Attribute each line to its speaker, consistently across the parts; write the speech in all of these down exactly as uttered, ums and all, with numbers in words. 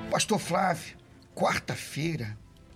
Speaker 1: Pastor Flávio, quarta-feira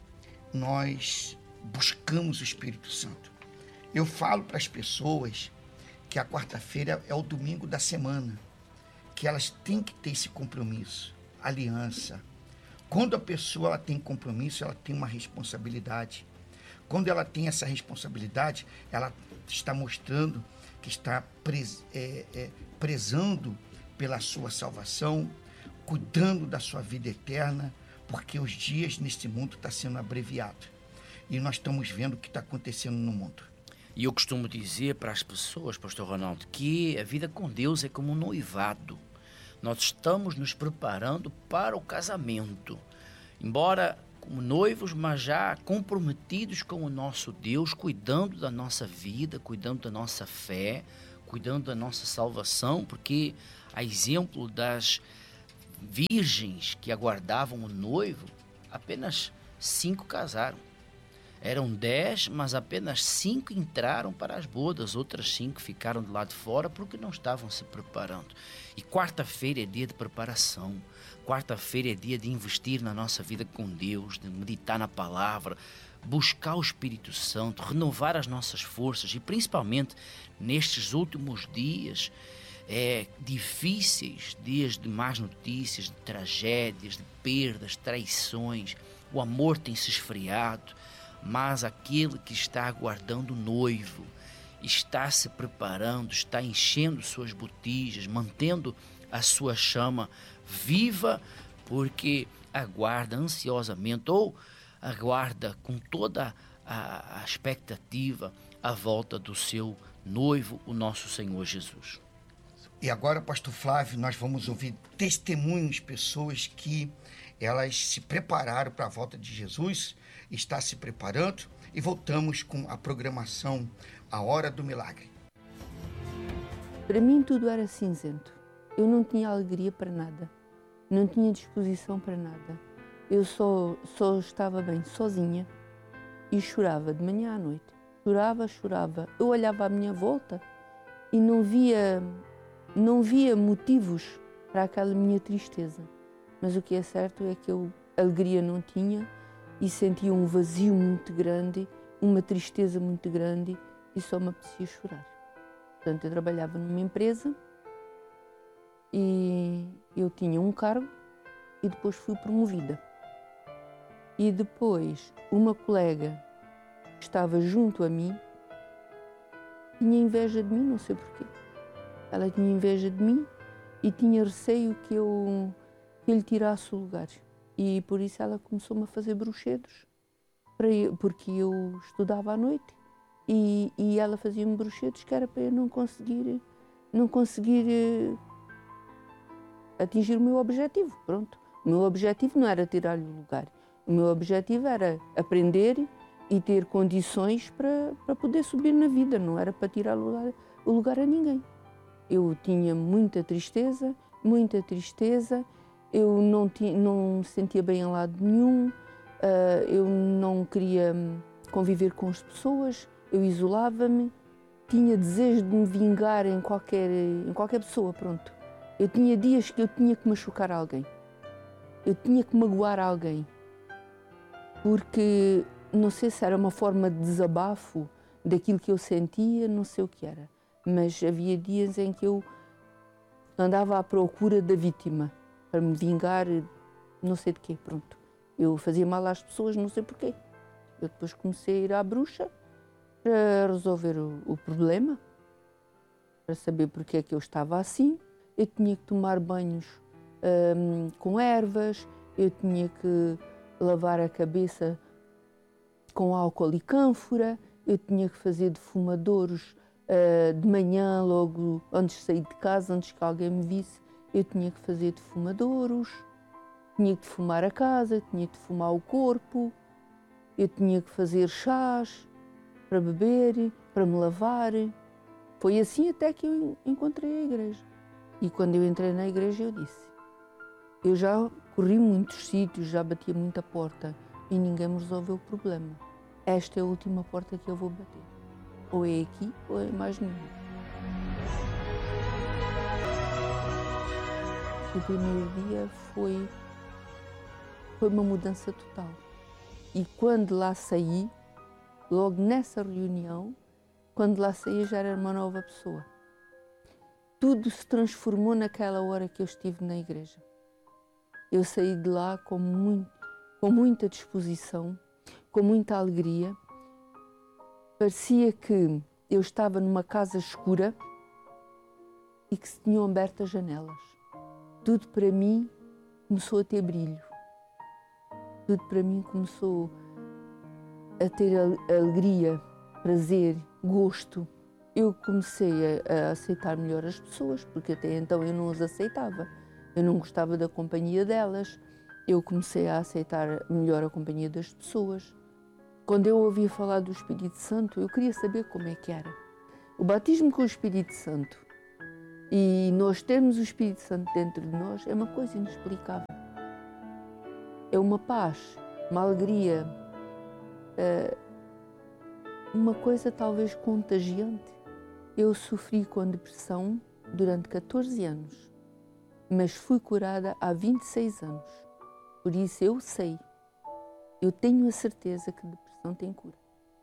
Speaker 1: nós buscamos o Espírito Santo. Eu falo para as pessoas que a quarta-feira é o domingo da semana, que elas têm que ter esse compromisso, aliança. Quando a pessoa ela tem compromisso, ela tem uma responsabilidade. Quando ela tem essa responsabilidade, ela está mostrando que está pres, é, é, prezando pela sua salvação, cuidando da sua vida eterna, porque os dias neste mundo estão sendo abreviados. E nós estamos vendo o que está acontecendo no mundo.
Speaker 2: E eu costumo dizer para as pessoas, pastor Ronaldo, que a vida com Deus é como um noivado. Nós estamos nos preparando para o casamento. Embora como noivos, mas já comprometidos com o nosso Deus, cuidando da nossa vida, cuidando da nossa fé, cuidando da nossa salvação, porque a exemplo das virgens que aguardavam o noivo, apenas cinco casaram. Eram dez, mas apenas cinco entraram para as bodas, outras cinco ficaram do lado de fora porque não estavam se preparando. E quarta-feira é dia de preparação, quarta-feira é dia de investir na nossa vida com Deus, de meditar na palavra, buscar o Espírito Santo, renovar as nossas forças e principalmente nestes últimos dias é, difíceis, dias de más notícias, de tragédias, de perdas, traições, o amor tem se esfriado. Mas aquele que está aguardando o noivo, está se preparando, está enchendo suas botijas, mantendo a sua chama viva, porque aguarda ansiosamente ou aguarda com toda a, a expectativa a volta do seu noivo, o nosso Senhor Jesus.
Speaker 1: E agora, pastor Flávio, nós vamos ouvir testemunhos, pessoas que elas se prepararam para a volta de Jesus, está se preparando, e voltamos com a programação A Hora do Milagre.
Speaker 3: Para mim tudo era cinzento. Eu não tinha alegria para nada, não tinha disposição para nada. Eu só, só estava bem sozinha e chorava de manhã à noite. Chorava, chorava. Eu olhava à minha volta e não via... Não via motivos para aquela minha tristeza, mas o que é certo é que eu alegria não tinha e sentia um vazio muito grande, uma tristeza muito grande e só me apetecia chorar. Portanto, eu trabalhava numa empresa e eu tinha um cargo e depois fui promovida. E depois uma colega que estava junto a mim tinha inveja de mim, não sei porquê. Ela tinha inveja de mim e tinha receio que eu, que eu lhe tirasse o lugar. E por isso ela começou-me a fazer bruxedos, para eu, porque eu estudava à noite e, e ela fazia-me bruxedos que era para eu não conseguir, não conseguir uh, atingir o meu objetivo. Pronto. O meu objetivo não era tirar-lhe o lugar. O meu objetivo era aprender e ter condições para, para poder subir na vida, não era para tirar o lugar, o lugar a ninguém. Eu tinha muita tristeza, muita tristeza, eu não, tinha, não me sentia bem em lado nenhum, uh, eu não queria conviver com as pessoas, eu isolava-me, tinha desejo de me vingar em qualquer, em qualquer pessoa, pronto. Eu tinha dias que eu tinha que machucar alguém, eu tinha que magoar alguém, porque não sei se era uma forma de desabafo daquilo que eu sentia, não sei o que era. Mas havia dias em que eu andava à procura da vítima, para me vingar, não sei de quê, pronto. Eu fazia mal às pessoas, não sei porquê. Eu depois comecei a ir à bruxa para resolver o, o problema, para saber porque é que eu estava assim. Eu tinha que tomar banhos hum, com ervas, eu tinha que lavar a cabeça com álcool e cânfora, eu tinha que fazer defumadouros Uh, de manhã, logo antes de sair de casa, antes que alguém me visse, eu tinha que fazer defumadouros, tinha que defumar a casa, tinha que defumar o corpo, eu tinha que fazer chás para beber, para me lavar. Foi assim até que eu encontrei a igreja. E quando eu entrei na igreja eu disse, eu já corri muitos sítios, já bati muita porta e ninguém me resolveu o problema. Esta é a última porta que eu vou bater. Ou é aqui, ou é mais nenhum. O primeiro dia foi foi uma mudança total. E quando lá saí, logo nessa reunião, quando lá saí já era uma nova pessoa. Tudo se transformou naquela hora que eu estive na igreja. Eu saí de lá com, muito, com muita disposição, com muita alegria. Parecia que eu estava numa casa escura e que se tinham aberto as janelas. Tudo para mim começou a ter brilho. Tudo para mim começou a ter alegria, prazer, gosto. Eu comecei a, a aceitar melhor as pessoas, porque até então eu não as aceitava. Eu não gostava da companhia delas. Eu comecei a aceitar melhor a companhia das pessoas. Quando eu ouvia falar do Espírito Santo, eu queria saber como é que era. O batismo com o Espírito Santo e nós termos o Espírito Santo dentro de nós é uma coisa inexplicável. É uma paz, uma alegria, uma coisa talvez contagiante. Eu sofri com depressão durante catorze anos, mas fui curada há vinte e seis anos. Por isso eu sei, eu tenho a certeza que depressão tem cura.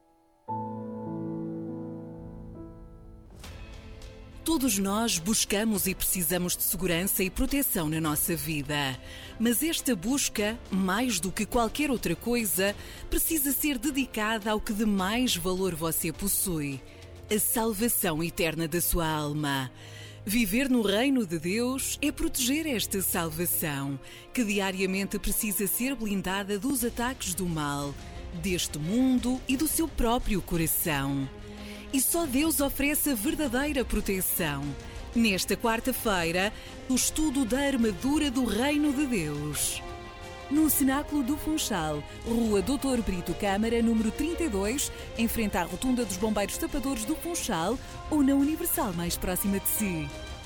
Speaker 4: Todos nós buscamos e precisamos de segurança e proteção na nossa vida. Mas esta busca, mais do que qualquer outra coisa, precisa ser dedicada ao que de mais valor você possui: a salvação eterna da sua alma. Viver no reino de Deus é proteger esta salvação, que diariamente precisa ser blindada dos ataques do mal, deste mundo e do seu próprio coração. E só Deus oferece a verdadeira proteção. Nesta quarta-feira, o estudo da armadura do Reino de Deus. No Cenáculo do Funchal, Rua doutor Brito Câmara, número trinta e dois, em frente à Rotunda dos Bombeiros Tapadores do Funchal, ou na Universal mais próxima de si.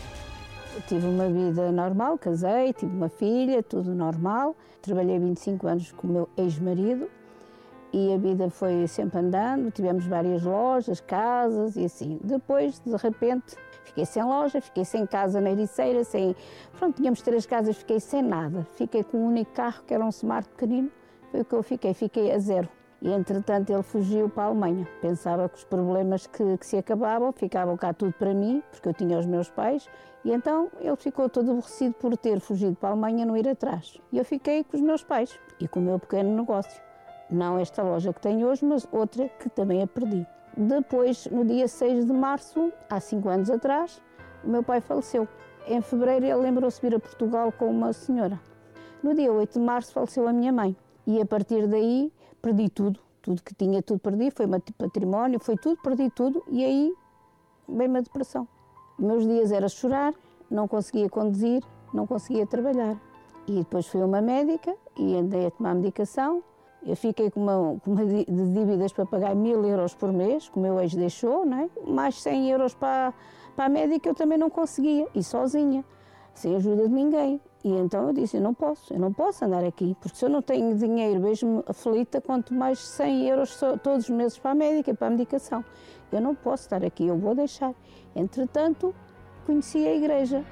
Speaker 5: Eu tive uma vida normal, casei, tive uma filha, tudo normal. Trabalhei vinte e cinco anos com o meu ex-marido. E a vida foi sempre andando, tivemos várias lojas, casas e assim. Depois, de repente, fiquei sem loja, fiquei sem casa na Ericeira, sem... Pronto, tínhamos três casas, fiquei sem nada. Fiquei com um único carro, que era um Smart pequenino, foi o que eu fiquei, fiquei a zero. E, entretanto, ele fugiu para a Alemanha. Pensava que os problemas que, que se acabavam, ficavam cá tudo para mim, porque eu tinha os meus pais. E então, ele ficou todo aborrecido por ter fugido para a Alemanha e não ir atrás. E eu fiquei com os meus pais e com o meu pequeno negócio. Não esta loja que tenho hoje, mas outra que também a perdi. Depois, no dia seis de março, há cinco anos atrás, o meu pai faleceu. Em fevereiro, ele lembrou-se de vir a Portugal com uma senhora. No dia oito de março, faleceu a minha mãe. E a partir daí, perdi tudo. Tudo que tinha, tudo perdi. Foi meu património, foi tudo, perdi tudo. E aí, veio-me a depressão. Meus dias era chorar, não conseguia conduzir, não conseguia trabalhar. E depois fui a uma médica e andei a tomar medicação. Eu fiquei com uma, com uma de dívidas para pagar mil euros por mês, que o meu ex deixou, não é? Mais cem euros para, para a médica eu também não conseguia, e sozinha, sem ajuda de ninguém. E então eu disse, eu não posso, eu não posso andar aqui, porque se eu não tenho dinheiro, vejo-me aflita, quanto mais cem euros todos os meses para a médica, para a medicação. Eu não posso estar aqui, eu vou deixar. Entretanto, conheci a igreja.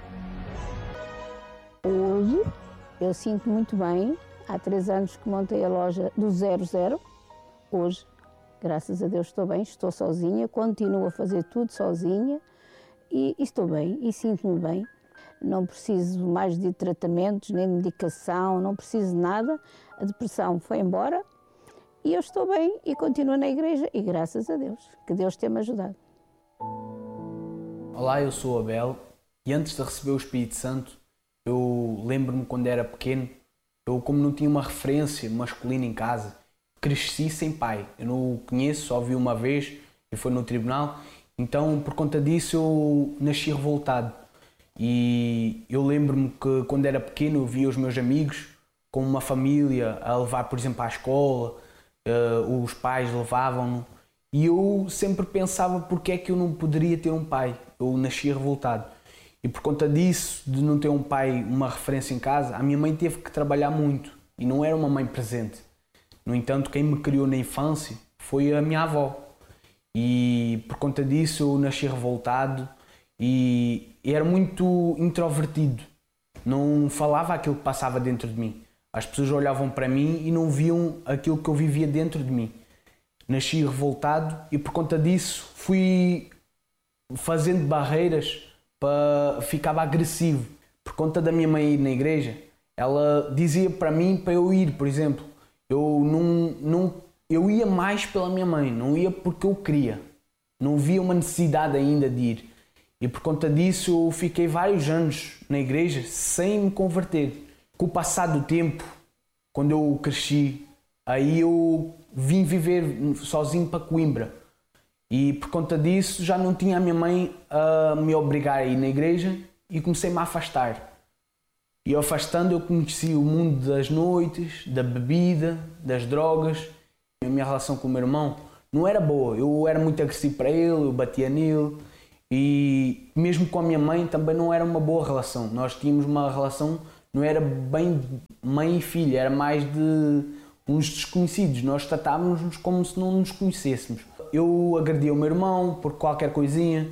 Speaker 5: Hoje, eu sinto muito bem. Há três anos que montei a loja do zero zero. Hoje, graças a Deus, estou bem, estou sozinha, continuo a fazer tudo sozinha e, e estou bem e sinto-me bem. Não preciso mais de tratamentos, nem de medicação, não preciso de nada. A depressão foi embora e eu estou bem e continuo na igreja e graças a Deus, que Deus tenha-me ajudado.
Speaker 6: Olá, eu sou Abel e antes de receber o Espírito Santo, eu lembro-me quando era pequeno. Eu, como não tinha uma referência masculina em casa, cresci sem pai. Eu não o conheço, só vi uma vez e foi no tribunal. Então, por conta disso, eu nasci revoltado. E eu lembro-me que, quando era pequeno, eu via os meus amigos com uma família a levar, por exemplo, à escola. Uh, os pais levavam-no. E eu sempre pensava porque é que eu não poderia ter um pai. Eu nasci revoltado. E por conta disso, de não ter um pai, uma referência em casa, a minha mãe teve que trabalhar muito e não era uma mãe presente. No entanto, quem me criou na infância foi a minha avó. E por conta disso eu nasci revoltado e era muito introvertido. Não falava aquilo que passava dentro de mim. As pessoas olhavam para mim e não viam aquilo que eu vivia dentro de mim. Nasci revoltado e por conta disso fui fazendo barreiras, para ficava agressivo. Por conta da minha mãe ir na igreja, ela dizia para mim para eu ir, por exemplo. Eu, não, não, eu ia mais pela minha mãe, não ia porque eu queria. Não via uma necessidade ainda de ir. E por conta disso eu fiquei vários anos na igreja sem me converter. Com o passar do tempo, quando eu cresci, aí eu vim viver sozinho para Coimbra. E por conta disso já não tinha a minha mãe a me obrigar a ir na igreja e comecei-me a afastar. E afastando eu conheci o mundo das noites, da bebida, das drogas. A minha relação com o meu irmão não era boa. Eu era muito agressivo para ele, eu batia nele. E mesmo com a minha mãe também não era uma boa relação. Nós tínhamos uma relação, não era bem mãe e filha, era mais de uns desconhecidos. Nós tratávamos-nos como se não nos conhecêssemos. Eu agredia o meu irmão por qualquer coisinha.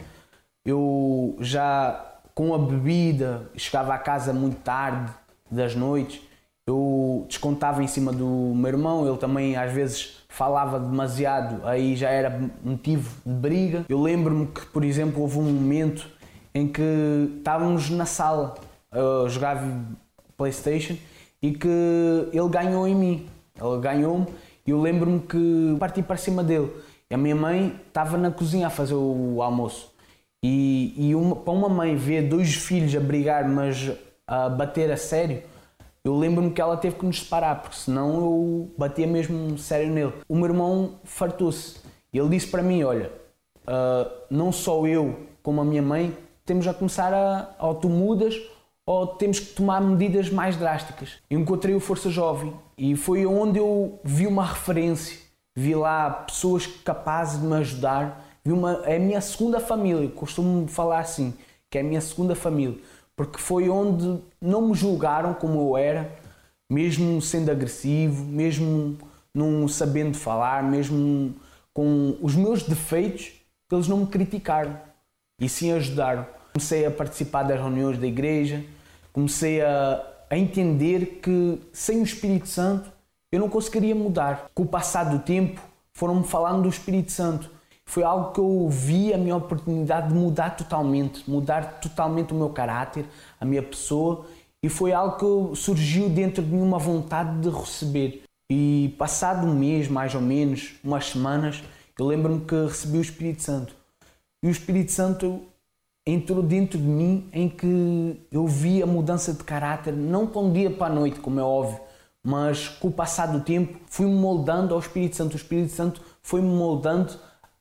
Speaker 6: Eu já com a bebida chegava à casa muito tarde das noites. Eu descontava em cima do meu irmão. Ele também às vezes falava demasiado, aí já era motivo de briga. Eu lembro-me que, por exemplo, houve um momento em que estávamos na sala a jogar PlayStation e que ele ganhou em mim. Ele ganhou-me e eu lembro-me que parti para cima dele. A minha mãe estava na cozinha a fazer o almoço. E, e uma, para uma mãe ver dois filhos a brigar, mas a bater a sério, eu lembro-me que ela teve que nos separar, porque senão eu batia mesmo sério nele. O meu irmão fartou-se. Ele disse para mim, olha, uh, não só eu como a minha mãe, temos a começar a, ou tu mudas, ou temos que tomar medidas mais drásticas. Eu encontrei o Força Jovem e foi onde eu vi uma referência. Vi lá pessoas capazes de me ajudar. Vi uma, é a minha segunda família, costumo falar assim, que é a minha segunda família. Porque foi onde não me julgaram como eu era, mesmo sendo agressivo, mesmo não sabendo falar, mesmo com os meus defeitos, eles não me criticaram e sim ajudaram. Comecei a participar das reuniões da igreja, comecei a, a entender que sem o Espírito Santo eu não conseguiria mudar. Com o passar do tempo foram-me falando do Espírito Santo. Foi algo que eu vi a minha oportunidade de mudar totalmente, mudar totalmente o meu caráter, a minha pessoa, e foi algo que surgiu dentro de mim uma vontade de receber. E passado um mês, mais ou menos, umas semanas, eu lembro-me que recebi o Espírito Santo. E o Espírito Santo entrou dentro de mim em que eu vi a mudança de caráter, não de um dia para a noite, como é óbvio, mas com o passar do tempo fui-me moldando ao Espírito Santo. O Espírito Santo foi-me moldando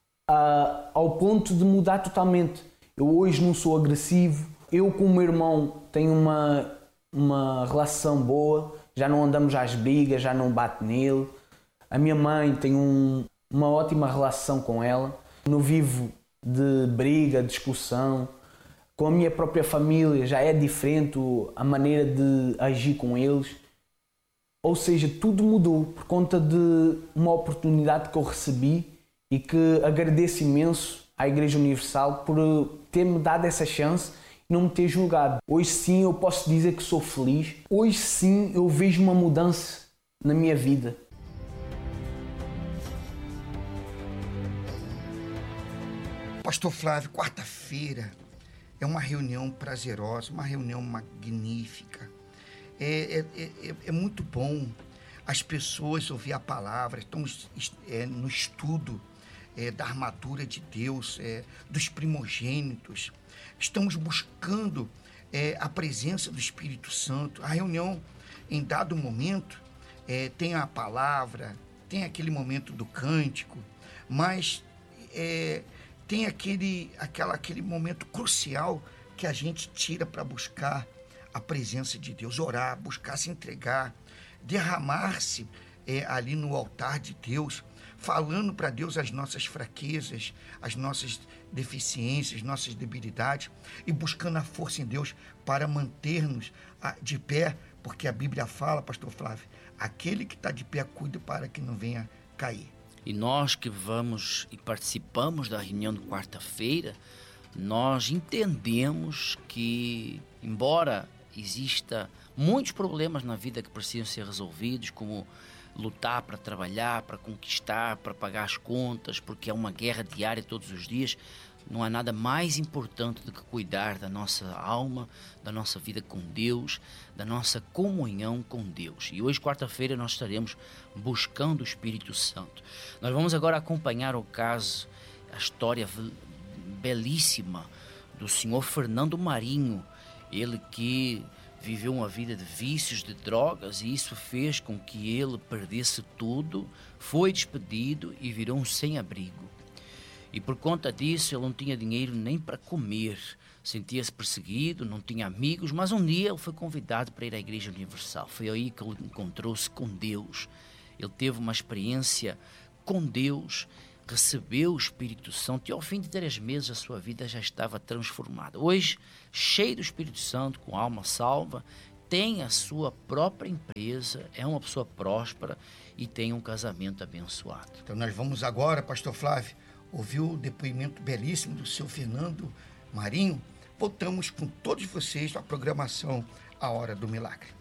Speaker 6: Uh, ao ponto de mudar totalmente. Eu hoje não sou agressivo, eu com o meu irmão tenho uma, uma relação boa, já não andamos às brigas, já não bato nele. A minha mãe tem um, uma ótima relação com ela, não vivo de briga, discussão. Com a minha própria família já é diferente a maneira de agir com eles. Ou seja, tudo mudou por conta de uma oportunidade que eu recebi e que agradeço imenso à Igreja Universal por ter-me dado essa chance e não me ter julgado. Hoje sim eu posso dizer que sou feliz. Hoje sim eu vejo uma mudança na minha vida.
Speaker 1: Pastor Flávio, quarta-feira é uma reunião prazerosa, uma reunião magnífica. É, é, é, é muito bom as pessoas ouvir a palavra, estamos é, no estudo É, da armadura de Deus, é, dos primogênitos. Estamos buscando é, a presença do Espírito Santo. A reunião, em dado momento, é, tem a palavra, tem aquele momento do cântico, mas é, tem aquele, aquela, aquele momento crucial que a gente tira para buscar a presença de Deus, orar, buscar se entregar, derramar-se é, ali no altar de Deus, falando para Deus as nossas fraquezas, as nossas deficiências, nossas debilidades e buscando a força em Deus para manter-nos de pé, porque a Bíblia fala, pastor Flávio, aquele que está de pé cuida para que não venha cair.
Speaker 2: E nós que vamos e participamos da reunião de quarta-feira, nós entendemos que, embora exista muitos problemas na vida que precisam ser resolvidos, como lutar para trabalhar, para conquistar, para pagar as contas, porque é uma guerra diária todos os dias. Não há nada mais importante do que cuidar da nossa alma, da nossa vida com Deus, da nossa comunhão com Deus. E hoje, quarta-feira, nós estaremos buscando o Espírito Santo. Nós vamos agora acompanhar o caso, a história belíssima do senhor Fernando Marinho, ele que viveu uma vida de vícios, de drogas, e isso fez com que ele perdesse tudo, foi despedido e virou um sem-abrigo. E por conta disso ele não tinha dinheiro nem para comer, sentia-se perseguido, não tinha amigos, mas um dia ele foi convidado para ir à Igreja Universal. Foi aí que ele encontrou-se com Deus. Ele teve uma experiência com Deus, recebeu o Espírito Santo e ao fim de três meses a sua vida já estava transformada. Hoje, cheio do Espírito Santo, com alma salva, tem a sua própria empresa, é uma pessoa próspera e tem um casamento abençoado.
Speaker 1: Então nós vamos agora, pastor Flávio, ouvir o depoimento belíssimo do seu Fernando Marinho. Voltamos com todos vocês à programação A Hora do Milagre.